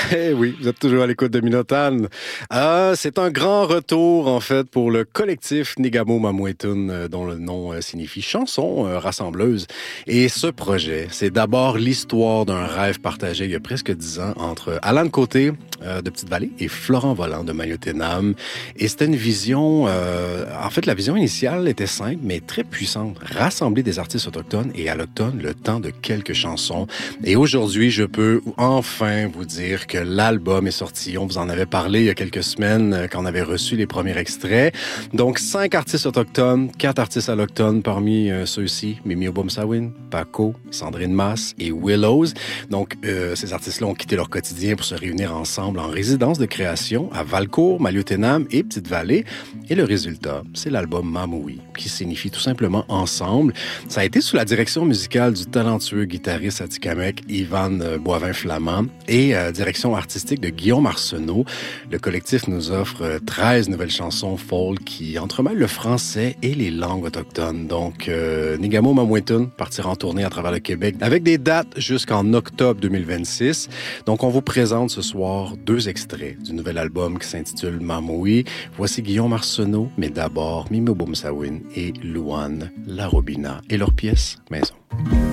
Eh oui, vous êtes toujours à l'écoute de Minotan. C'est un grand retour, en fait, pour le collectif Nigamo Mamouetoun, dont le nom signifie chanson rassembleuse. Et ce projet, c'est d'abord l'histoire d'un rêve partagé il y a presque 10 ans entre Alan Côté de Petite-Vallée et Florent Volant de Mayotenam. Et c'était une vision... en fait, la vision initiale était simple, mais très puissante. Rassembler des artistes autochtones et allochtones le temps de quelques chansons. Et aujourd'hui, je peux enfin vous dire que l'album est sorti. On vous en avait parlé il y a quelques semaines quand on avait reçu les premiers extraits. Donc, 5 artistes autochtones, 4 artistes allochtones parmi ceux-ci. Mimi Obomsawin, Paco, Sandrine Masse et Willows. Donc, ces artistes-là ont quitté leur quotidien pour se réunir ensemble en résidence de création à Valcourt, Maliotenam et Petite-Vallée. Et le résultat, c'est l'album Mamoui, qui signifie tout simplement ensemble. Ça a été sous la direction musicale du talentueux guitariste atikamekw Ivan Boivin-Flamand et direction artistique de Guillaume Arsenault. Le collectif nous offre 13 nouvelles chansons folk qui entremêlent le français et les langues autochtones. Donc, Nigamo Mamouetoun partira en tournée à travers le Québec avec des dates jusqu'en octobre 2026. Donc, on vous présente ce soir 2 extraits du nouvel album qui s'intitule Mamoui. Voici Guillaume Arsenault, mais d'abord Mimi Obomsawin et Louane Larobina et leur pièce Maison.